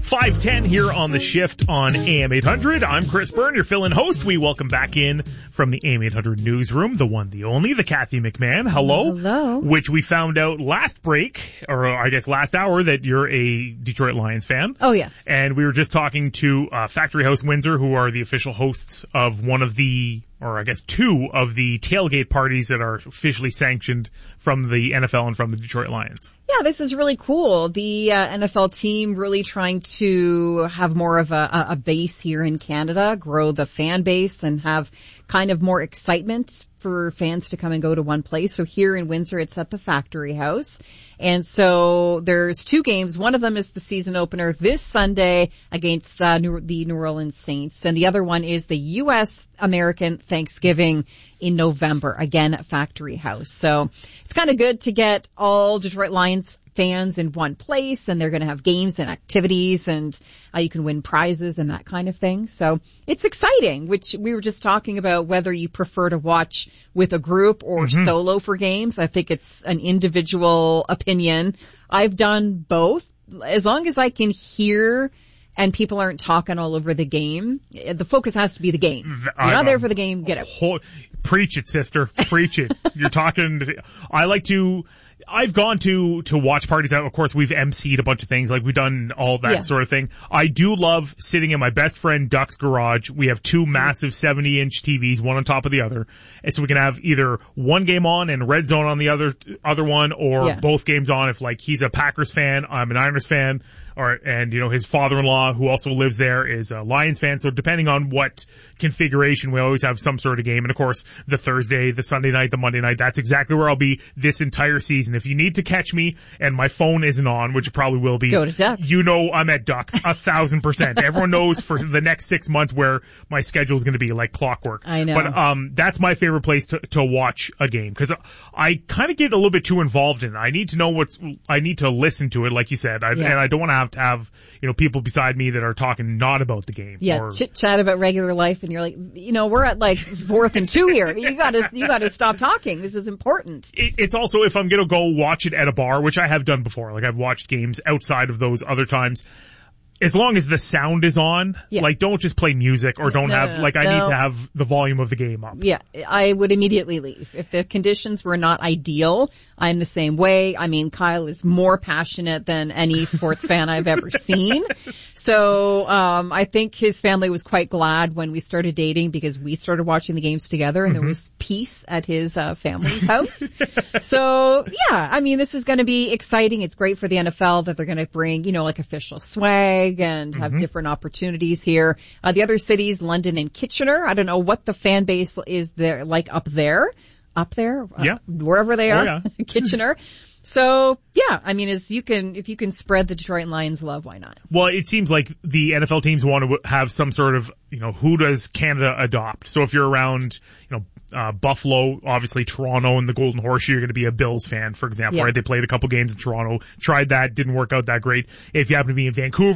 5:10 here on The Shift on AM 800. I'm Chris Byrne, your fill-in host. We welcome back in from the AM 800 newsroom, the one, the only, the Kathy McMahon. Hello. Hello. Which we found out last break, or I guess last hour, that you're a Detroit Lions fan. Oh, yes. And we were just talking to Factory House Windsor, who are the official hosts of one of the, or I guess two of the tailgate parties that are officially sanctioned from the NFL and from the Detroit Lions. Yeah, this is really cool. The NFL team really trying to have more of a base here in Canada, grow the fan base and have kind of more excitement for fans to come and go to one place. So here in Windsor, it's at the Factory House. And so there's two games. One of them is the season opener this Sunday against the New Orleans Saints. And the other one is the U.S. American Thanksgiving in November, again at Factory House. So it's kind of good to get all Detroit Lions fans in one place, and they're going to have games and activities, and you can win prizes and that kind of thing. So it's exciting, which we were just talking about whether you prefer to watch with a group or solo for games. I think it's an individual opinion. I've done both. As long as I can hear and people aren't talking all over the game, the focus has to be the game. You're not there for the game, get out. Preach it, sister. Preach it. You're talking. I've gone to watch parties out. Of course, we've emceed a bunch of things. Like, we've done all that sort of thing. I do love sitting in my best friend Duck's garage. We have two massive 70-inch TVs, one on top of the other. And so we can have either one game on and Red Zone on the other one, or both games on. If, like, he's a Packers fan, I'm an Islanders fan, and his father-in-law, who also lives there, is a Lions fan. So depending on what configuration, we always have some sort of game. And of course, the Thursday, the Sunday night, the Monday night, that's exactly where I'll be this entire season. If you need to catch me and my phone isn't on, which it probably will be, go to Ducks. I'm at Ducks 1,000%. Everyone knows for the next 6 months where my schedule is going to be, like clockwork. I know. But that's my favorite place to watch a game, because I kind of get a little bit too involved in it. I need to know I need to listen to it, like you said, and I don't want to have people beside me that are talking not about the game. Yeah, chit-chat about regular life, and you're like, we're at like 4th and 2 here. You gotta stop talking. This is important. It's also, if I'm gonna go watch it at a bar, which I have done before, like I've watched games outside of those other times, as long as the sound is on, like, don't just play music, or don't I need to have the volume of the game up. Yeah, I would immediately leave. If the conditions were not ideal, I'm the same way. I mean, Kyle is more passionate than any sports fan I've ever seen. So, I think his family was quite glad when we started dating, because we started watching the games together, and there was peace at his family's house. So, yeah, I mean, this is going to be exciting. It's great for the NFL that they're going to bring, like official swag and have different opportunities here. The other cities, London and Kitchener, I don't know what the fan base is there, like up there, wherever they are, Kitchener. So, yeah, I mean, if you can spread the Detroit Lions love, why not? Well, it seems like the NFL teams want to have some sort of, who does Canada adopt? So if you're around, Buffalo, obviously Toronto and the Golden Horseshoe, you're going to be a Bills fan, for example, right? They played a couple games in Toronto, tried that, didn't work out that great. If you happen to be in Vancouver,